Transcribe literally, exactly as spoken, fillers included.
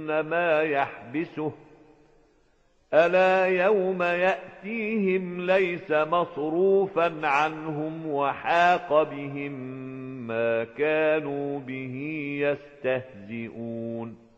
يجدن ما يحبسه ألا يوم يأتيهم ليس مصروفا عنهم وحاق بهم ما كانوا به يستهزئون